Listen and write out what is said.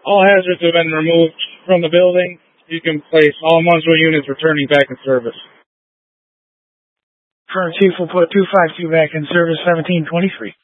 All hazards have been removed from the building. You can place all Muswell units returning back in service. Current Chief will put 252 back in service 1723.